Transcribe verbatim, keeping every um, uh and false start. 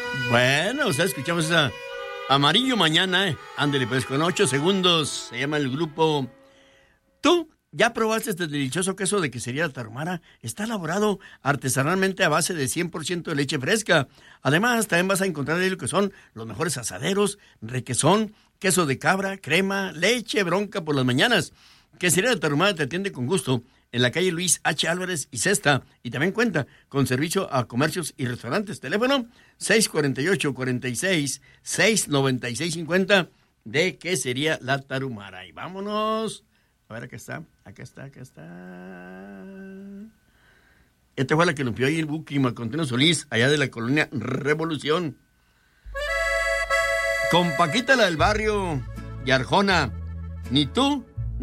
Bueno, o sea, escuchamos esa Amarillo Mañana, ¿eh? Ándale, pues, con ocho segundos. Se llama el grupo. ¿Tú ya probaste este delicioso queso de quesería Tarahumara? Está elaborado artesanalmente a base de cien por ciento de leche fresca. Además, también vas a encontrar ahí lo que son los mejores asaderos, requesón, queso de cabra, crema, leche bronca por las mañanas. Quesería Tarahumara te atiende con gusto en la calle Luis H. Álvarez y Cesta, y también cuenta con servicio a comercios y restaurantes. Teléfono seis cuatro ocho, cuatro seis, seis nueve seis cinco cero de Quesería La Tarahumara. Y vámonos. A ver, acá está, acá está, acá está. Esta fue la que limpió ahí el Buki Marcontino Solís, allá de la colonia Revolución. Con Paquita, la del barrio y Arjona. Ni tú